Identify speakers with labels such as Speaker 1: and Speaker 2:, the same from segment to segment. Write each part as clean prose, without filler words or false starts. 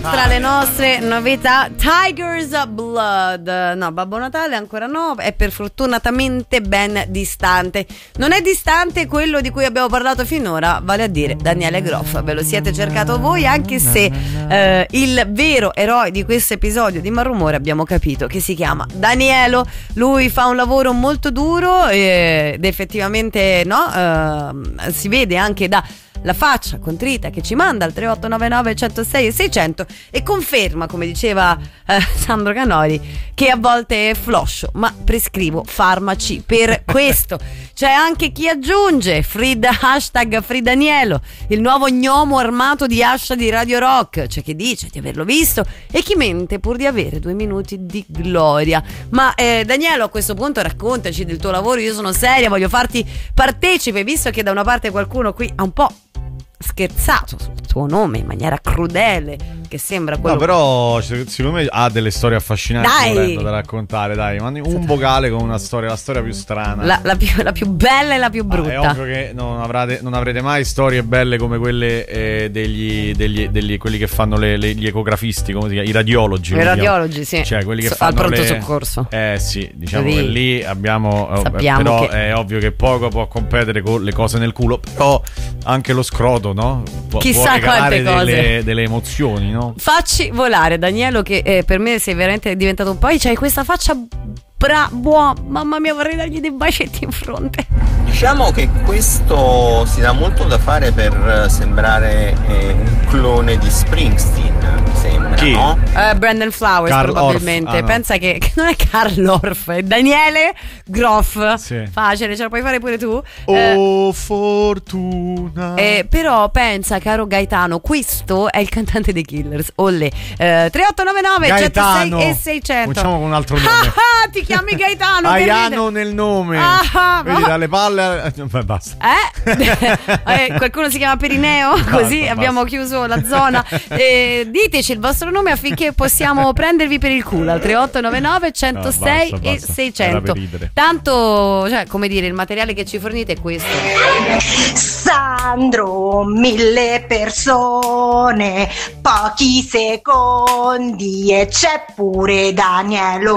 Speaker 1: tra le nostre novità Tiger's Blood. No, Babbo Natale ancora no, è per fortunatamente ben distante. Non è distante quello di cui abbiamo parlato finora, vale a dire Daniele Groff. Ve lo siete cercato voi, anche se il vero eroe di questo episodio di Malrumore abbiamo capito che si chiama Danielo. Lui fa un lavoro molto duro ed effettivamente si vede anche da la faccia contrita che ci manda al 3899 106 e 600 e conferma, come diceva Sandro Canori, che a volte è floscio, ma prescrivo farmaci per questo. C'è anche chi aggiunge hashtag Fridanielo, il nuovo gnomo armato di ascia di Radio Rock. C'è chi dice di averlo visto e chi mente pur di avere 2 minuti di gloria. Ma Danielo, a questo punto raccontaci del tuo lavoro. Io sono seria, voglio farti partecipe, visto che da una parte qualcuno qui ha un po' scherzato sul tuo nome in maniera crudele, che sembra quello.
Speaker 2: No, però secondo me ha delle storie affascinanti da raccontare. Dai, mandi un vocale con una storia, la storia più strana,
Speaker 1: la più bella e la più brutta.
Speaker 2: È ovvio che non avrete mai storie belle come quelle degli quelli che fanno gli ecografisti, come si chiama? I radiologi.
Speaker 1: I radiologi, sì.
Speaker 2: Cioè quelli che fanno
Speaker 1: al pronto soccorso.
Speaker 2: Sì, diciamo che lì abbiamo
Speaker 1: sappiamo
Speaker 2: però è ovvio che poco può competere con le cose nel culo, però anche lo scroto, no?
Speaker 1: Chissà
Speaker 2: può
Speaker 1: quante cose,
Speaker 2: delle emozioni, no?
Speaker 1: Facci volare, Danielo, che per me sei veramente diventato un po'. C'hai questa faccia buona, mamma mia, vorrei dargli dei bacetti in fronte.
Speaker 3: Diciamo che questo si dà molto da fare per sembrare un clone di Springsteen, mi sembra.
Speaker 2: Chi?
Speaker 3: No?
Speaker 1: Brandon Flowers,
Speaker 2: Carl
Speaker 1: probabilmente.
Speaker 2: Orff. No.
Speaker 1: Pensa che non è Carl Orff, è Daniele Groff.
Speaker 2: Sì.
Speaker 1: Facile, ce la puoi fare pure tu.
Speaker 2: Fortuna.
Speaker 1: Però pensa, caro Gaetano, questo è il cantante dei Killers. Olle. 3899
Speaker 2: Gaetano.
Speaker 1: 106 e 600.
Speaker 2: Facciamo con un altro nome.
Speaker 1: Ti chiami Gaetano?
Speaker 2: Aiano nel nome. Vedi, dalle palle. Basta.
Speaker 1: Qualcuno si chiama Perineo? Così
Speaker 2: basta.
Speaker 1: Abbiamo chiuso la zona. Diteci il vostro nome affinché possiamo prendervi per il culo al 3899 106
Speaker 2: basta.
Speaker 1: e 600. Tanto, come dire, il materiale che ci fornite è questo.
Speaker 4: Sandro, 1000 persone, pochi secondi e c'è pure Danielo.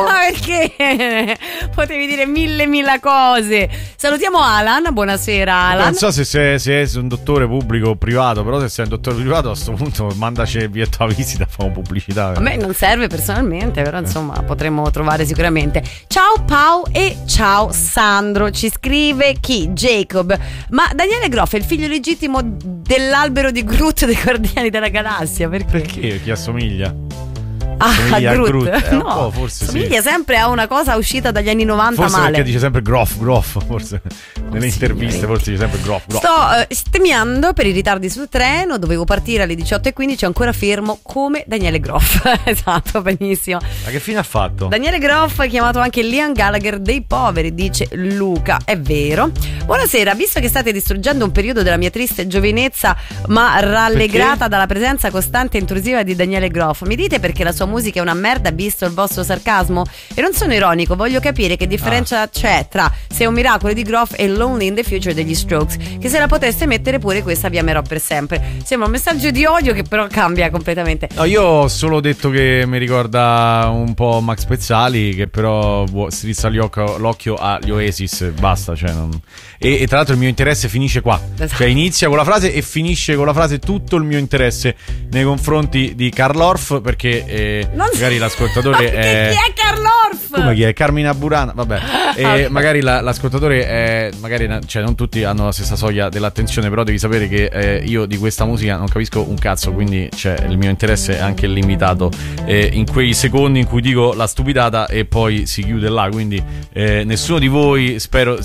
Speaker 1: Perché potevi dire mille cose. Salutiamo Alan, buonasera Alan.
Speaker 2: Non so se sei un dottore pubblico o privato, però se sei un dottore privato a questo punto mandaci il biglietto a visita, facciamo pubblicità.
Speaker 1: A me non serve personalmente, però insomma potremmo trovare sicuramente. Ciao Pau e ciao Sandro, ci scrive chi? Jacob. Ma Daniele Groff è il figlio legittimo dell'albero di Groot dei Guardiani della Galassia, perché?
Speaker 2: Chi assomiglia?
Speaker 1: A Groot.
Speaker 2: No, forse
Speaker 1: somiglia sempre a una cosa uscita dagli anni 90
Speaker 2: forse
Speaker 1: male.
Speaker 2: Perché dice sempre Groff, forse nelle interviste forse dice sempre Groff.
Speaker 1: Sto stemmiando per i ritardi sul treno, dovevo partire alle 18:15, ancora fermo come Daniele Groff. Esatto, benissimo.
Speaker 2: Ma che fine ha fatto?
Speaker 1: Daniele Groff, chiamato anche Liam Gallagher dei poveri, dice Luca. È vero. Buonasera, visto che state distruggendo un periodo della mia triste giovinezza, ma rallegrata dalla presenza costante e intrusiva di Daniele Groff, mi dite perché la sua musica è una merda visto il vostro sarcasmo? E non sono ironico, voglio capire che differenza c'è tra Sei un miracolo di Groff e Lonely in the Future degli Strokes, che se la poteste mettere pure questa vi amerò per sempre. Sembra un messaggio di odio che però cambia completamente.
Speaker 2: No, io ho solo detto che mi ricorda un po' Max Pezzali, che però strizza l'occhio agli Oasis, basta, cioè non... e tra l'altro il mio interesse finisce qua,
Speaker 1: esatto.
Speaker 2: Cioè inizia con la frase e finisce con la frase tutto il mio interesse nei confronti di Carl Orff, perché magari l'ascoltatore è...
Speaker 1: Chi è Carl Orff?
Speaker 2: Come chi è? Carmina Burana, vabbè. E magari l'ascoltatore è... magari, cioè non tutti hanno la stessa soglia dell'attenzione, però devi sapere che io di questa musica non capisco un cazzo, quindi il mio interesse è anche limitato in quei secondi in cui dico la stupidata e poi si chiude là, quindi nessuno di voi spero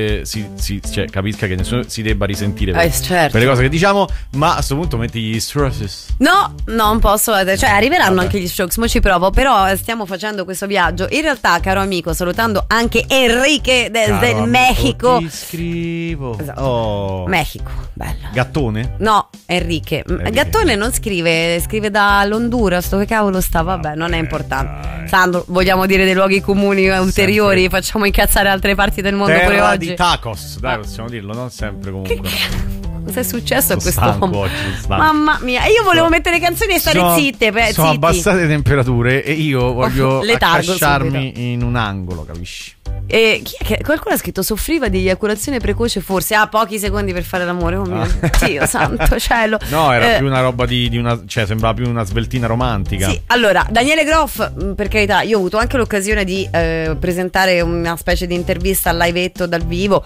Speaker 2: capisca che nessuno si debba risentire
Speaker 1: certo.
Speaker 2: per le cose che diciamo, ma a questo punto metti gli Strokes.
Speaker 1: No, non posso, cioè arriveranno anche gli Strokes, mo ci provo, però stiamo facendo questo viaggio. In realtà, caro amico, salutando anche Enrique del Mexico.
Speaker 2: Ti scrivo.
Speaker 1: Esatto.
Speaker 2: Oh.
Speaker 1: Mexico, bello.
Speaker 2: Gattone?
Speaker 1: No, Enrique. Gattone non scrive dall'Honduras, dove cavolo sta? Vabbè, non è importante. Sandro, vogliamo dire dei luoghi comuni ulteriori? Sempre. Facciamo incazzare altre parti del mondo
Speaker 2: terra
Speaker 1: pure oggi.
Speaker 2: Di tacos, dai, possiamo dirlo, non sempre comunque.
Speaker 1: Cosa è successo a
Speaker 2: Sono
Speaker 1: questo
Speaker 2: stanco
Speaker 1: uomo?
Speaker 2: oggi, stanco.
Speaker 1: Mamma mia, e io volevo mettere canzoni e stare zitte.
Speaker 2: Sono
Speaker 1: zitti.
Speaker 2: abbassate le temperature e io voglio
Speaker 1: letargo
Speaker 2: accasciarmi
Speaker 1: subito.
Speaker 2: in un angolo, capisci?
Speaker 1: E qualcuno ha scritto soffriva di eiaculazione precoce, forse pochi secondi per fare l'amore. Oh mio Dio santo cielo.
Speaker 2: No, era più una roba di una, cioè sembrava più una sveltina romantica.
Speaker 1: Sì, allora Daniele Groff, per carità, io ho avuto anche l'occasione di presentare una specie di intervista al livetto dal vivo.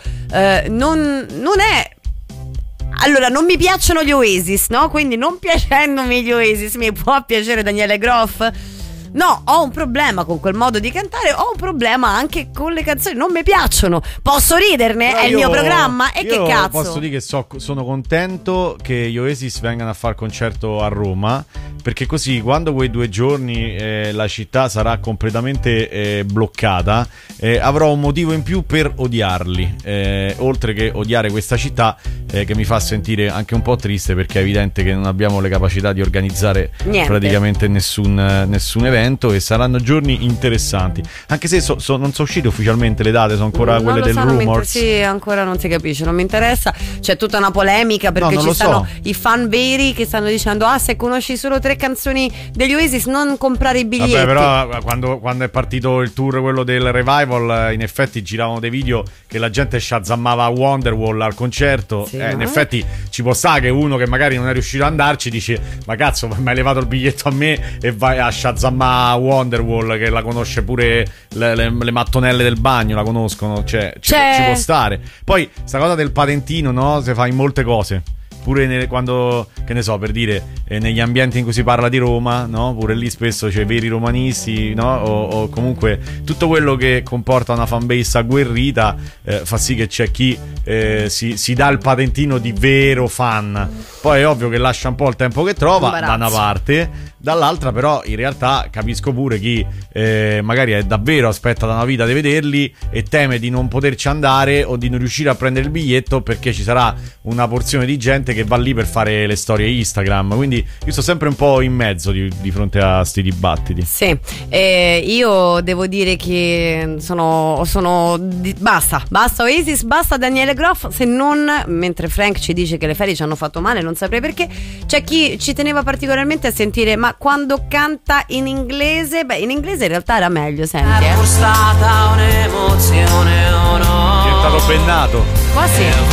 Speaker 1: Non è. Allora, non mi piacciono gli Oasis, no? Quindi non piacendomi gli Oasis mi può piacere Daniele Groff? No, ho un problema con quel modo di cantare, ho un problema anche con le canzoni, non mi piacciono. Posso riderne? È il mio programma? E che cazzo?
Speaker 2: Posso dire che sono contento che gli Oasis vengano a fare concerto a Roma, perché così quando quei 2 giorni la città sarà completamente bloccata, avrò un motivo in più per odiarli, oltre che odiare questa città che mi fa sentire anche un po' triste, perché è evidente che non abbiamo le capacità di organizzare praticamente nessun evento, e saranno giorni interessanti, anche se non sono uscite ufficialmente le date, sono ancora quelle del Rumors.
Speaker 1: Sì, ancora non si capisce, non mi interessa. C'è tutta una polemica perché ci stanno i fan veri che stanno dicendo se conosci solo 3 canzoni degli Oasis non comprare i biglietti.
Speaker 2: Vabbè, però quando è partito il tour, quello del revival, in effetti giravano dei video che la gente shazammava Wonderwall al concerto.
Speaker 1: Sì,
Speaker 2: in effetti ci può stare che uno che magari non è riuscito ad andarci dice ma cazzo, mi hai levato il biglietto a me e vai a shazammare Wonderwall, che la conosce pure le mattonelle del bagno, la conoscono, cioè ci può stare. Poi sta cosa del patentino, no, si fa in molte cose. Pure quando, che ne so, per dire, negli ambienti in cui si parla di Roma, no? Pure lì spesso c'è veri romanisti, no? O comunque tutto quello che comporta una fanbase agguerrita fa sì che c'è chi si dà il patentino di vero fan. Poi è ovvio che lascia un po' il tempo che trova da una parte, dall'altra però in realtà capisco pure chi magari è davvero aspetta da una vita di vederli e teme di non poterci andare o di non riuscire a prendere il biglietto perché ci sarà una porzione di gente che va lì per fare le storie Instagram. Quindi io sto sempre un po' in mezzo di fronte a sti dibattiti.
Speaker 1: Sì, io devo dire che basta Oasis, basta Daniele Groff, se non, mentre Frank ci dice che le ferie ci hanno fatto male, non saprei perché, c'è chi ci teneva particolarmente a sentire, ma quando canta in inglese, in inglese in realtà era meglio, senti.
Speaker 5: È stata un'emozione o no?
Speaker 2: È diventato bennato.
Speaker 1: Quasi.